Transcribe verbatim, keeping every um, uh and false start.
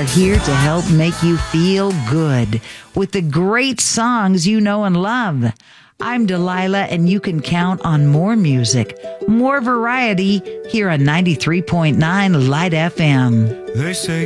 are here to help make you feel good with the great songs you know and love. I'm Delilah, and you can count on more music, more variety here on ninety-three point nine Light F M. They say